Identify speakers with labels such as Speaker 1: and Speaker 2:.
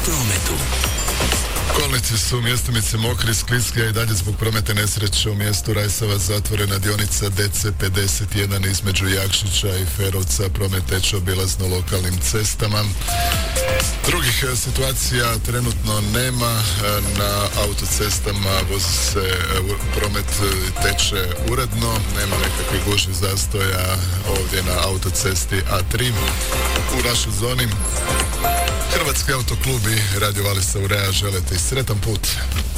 Speaker 1: prometu.
Speaker 2: Kolnici su mjestimice mokri, skliski, a i dalje zbog prometne nesreće u mjestu Rajsava zatvorena dionica DC51 između Jakšića i Ferovca. Promet teče obilazno lokalnim cestama. Drugih situacija trenutno nema. Na autocestama vozi se, promet teče uredno, nema nekakvih gužvi zastoja ovdje na autocesti A3 u našoj zoni. Hrvatski autoklub i Radio Valisa Ureja želite i sretan put.